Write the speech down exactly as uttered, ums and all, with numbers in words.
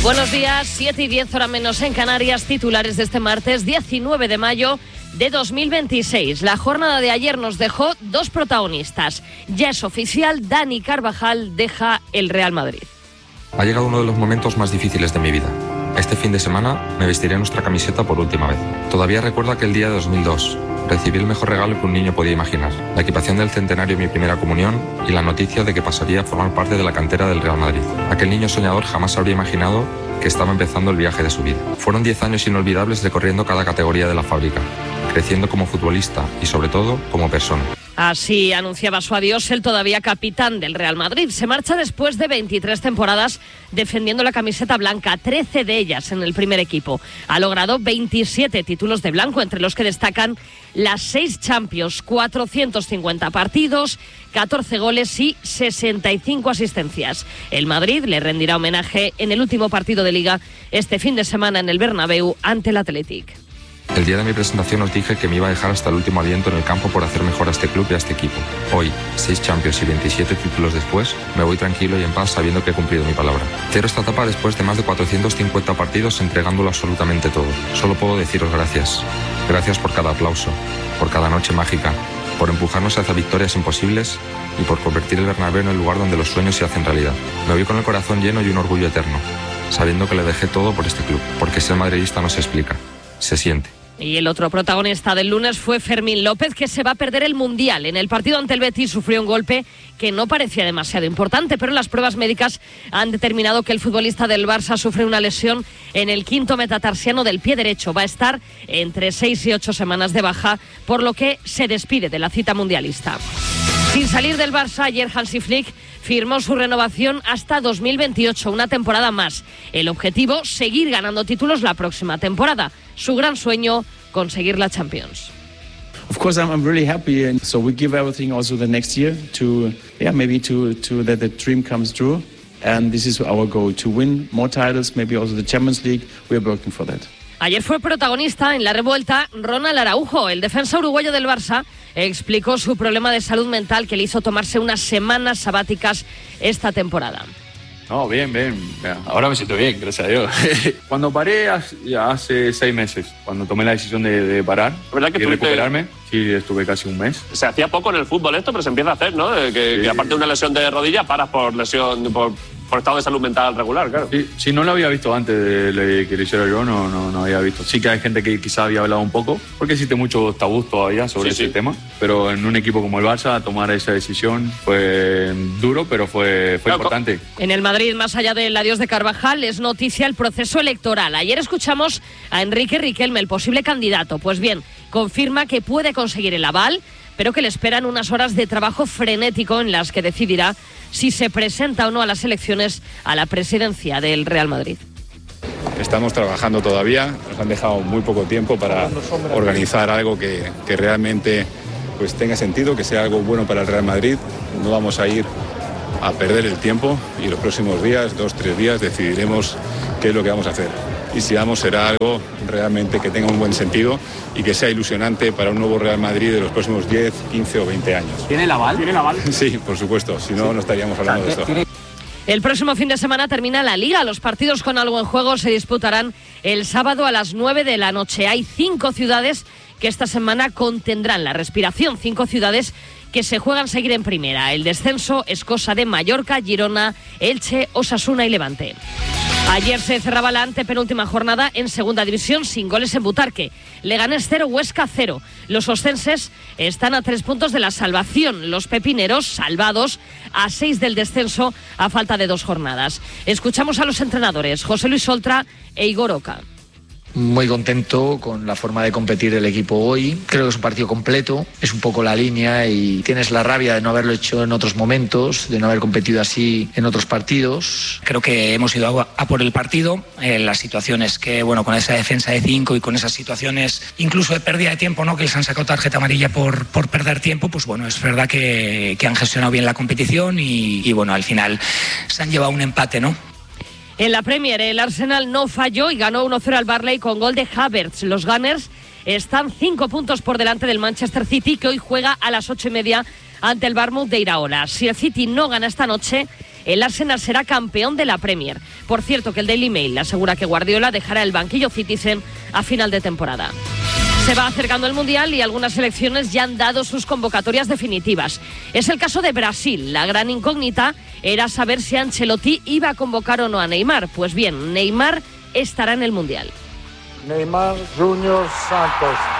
Buenos días, siete y diez, hora menos en Canarias, titulares de este martes diecinueve de mayo de dos mil veintiséis. La jornada de ayer nos dejó dos protagonistas. Ya es oficial, Dani Carvajal deja el Real Madrid. Ha llegado uno de los momentos más difíciles de mi vida. Este fin de semana me vestiré nuestra camiseta por última vez. Todavía recuerdo aquel día de dos mil dos. Recibí el mejor regalo que un niño podía imaginar. La equipación del centenario de mi primera comunión y la noticia de que pasaría a formar parte de la cantera del Real Madrid. Aquel niño soñador jamás habría imaginado que estaba empezando el viaje de su vida. Fueron diez años inolvidables recorriendo cada categoría de la fábrica, creciendo como futbolista y sobre todo como persona. Así anunciaba su adiós el todavía capitán del Real Madrid. Se marcha después de veintitrés temporadas defendiendo la camiseta blanca, trece de ellas en el primer equipo. Ha logrado veintisiete títulos de blanco, entre los que destacan las seis Champions, cuatrocientos cincuenta partidos, catorce goles y sesenta y cinco asistencias. El Madrid le rendirá homenaje en el último partido de Liga este fin de semana en el Bernabéu ante el Athletic. El día de mi presentación os dije que me iba a dejar hasta el último aliento en el campo por hacer mejor a este club y a este equipo. Hoy, seis Champions y veintisiete títulos después, me voy tranquilo y en paz sabiendo que he cumplido mi palabra. Cierro esta etapa después de más de cuatrocientos cincuenta partidos entregándolo absolutamente todo. Solo puedo deciros gracias. Gracias por cada aplauso, por cada noche mágica, por empujarnos hacia victorias imposibles y por convertir el Bernabéu en el lugar donde los sueños se hacen realidad. Me voy con el corazón lleno y un orgullo eterno, sabiendo que le dejé todo por este club, porque ser madridista no se explica, se siente. Y el otro protagonista del lunes fue Fermín López, que se va a perder el Mundial. En el partido ante el Betis sufrió un golpe que no parecía demasiado importante, pero las pruebas médicas han determinado que el futbolista del Barça sufre una lesión en el quinto metatarsiano del pie derecho. Va a estar entre seis y ocho semanas de baja, por lo que se despide de la cita mundialista. Sin salir del Barça, ayer Hansi Flick firmó su renovación hasta dos mil veintiocho, una temporada más. El objetivo, seguir ganando títulos la próxima temporada. Su gran sueño, conseguir la Champions. Of course, I'm, I'm really happy, and so we give everything also the next year to, yeah, maybe to to that the dream comes true. And this is our goal, to win more titles, maybe also the Champions League. We are working for that. Ayer fue protagonista en la revuelta Ronald Araujo. El defensa uruguayo del Barça explicó su problema de salud mental que le hizo tomarse unas semanas sabáticas esta temporada. No, bien, bien. Ahora me siento bien, gracias a Dios. Cuando paré hace, ya hace seis meses, cuando tomé la decisión de, de parar ¿verdad que y recuperarme, sí, estuve casi un mes. Se hacía poco en el fútbol esto, pero se empieza a hacer, ¿no? Que, sí. que aparte de una lesión de rodilla, paras por lesión, por, por estado de salud mental regular, claro. Sí, sí, no lo había visto antes de, de que lo hiciera yo, no, no, no había visto. Sí que hay gente que quizá había hablado un poco, porque existe muchos tabús todavía sobre sí, ese sí. tema, pero en un equipo como el Barça, tomar esa decisión fue duro, pero fue, fue claro, importante. En el Madrid, más allá del adiós de Carvajal, es noticia el proceso electoral. Ayer escuchamos a Enrique Riquelme, el posible candidato. Pues bien, confirma que puede conseguir el aval, pero que le esperan unas horas de trabajo frenético en las que decidirá si se presenta o no a las elecciones a la presidencia del Real Madrid. Estamos trabajando todavía, nos han dejado muy poco tiempo para organizar algo que, que realmente pues, tenga sentido, que sea algo bueno para el Real Madrid. No vamos a ir a perder el tiempo y los próximos días, dos, tres días, decidiremos qué es lo que vamos a hacer. Y si vamos, será algo realmente que tenga un buen sentido y que sea ilusionante para un nuevo Real Madrid de los próximos diez, quince o veinte años. ¿Tiene el aval? ¿Tiene el aval? Sí, por supuesto, si no, sí. no estaríamos hablando de esto. El próximo fin de semana termina la Liga. Los partidos con algo en juego se disputarán el sábado a las nueve de la noche. Hay cinco ciudades que esta semana contendrán la respiración, cinco ciudades que se juegan seguir en primera. El descenso es cosa de Mallorca, Girona, Elche, Osasuna y Levante. Ayer se cerraba la antepenúltima jornada en segunda división sin goles en Butarque. Leganés cero, Huesca cero. Los oscenses están a tres puntos de la salvación. Los pepineros, salvados, a seis del descenso a falta de dos jornadas. Escuchamos a los entrenadores, José Luis Oltra e Igor Oca. Muy contento con la forma de competir del equipo hoy. Creo que es un partido completo, es un poco la línea y tienes la rabia de no haberlo hecho en otros momentos, de no haber competido así en otros partidos. Creo que hemos ido a, a por el partido. Eh, las situaciones que, bueno, con esa defensa de cinco y con esas situaciones incluso de pérdida de tiempo, ¿no? Que les han sacado tarjeta amarilla por, por perder tiempo, pues bueno, es verdad que, que han gestionado bien la competición y, y bueno, al final se han llevado un empate, ¿no? En la Premier, el Arsenal no falló y ganó uno cero al Burnley con gol de Havertz. Los Gunners están cinco puntos por delante del Manchester City, que hoy juega a las ocho y media ante el Bournemouth de Iraola. Si el City no gana esta noche, el Arsenal será campeón de la Premier. Por cierto, que el Daily Mail asegura que Guardiola dejará el banquillo Citizen a final de temporada. Se va acercando el Mundial y algunas selecciones ya han dado sus convocatorias definitivas. Es el caso de Brasil. La gran incógnita era saber si Ancelotti iba a convocar o no a Neymar. Pues bien, Neymar estará en el Mundial. Neymar Junior Santos.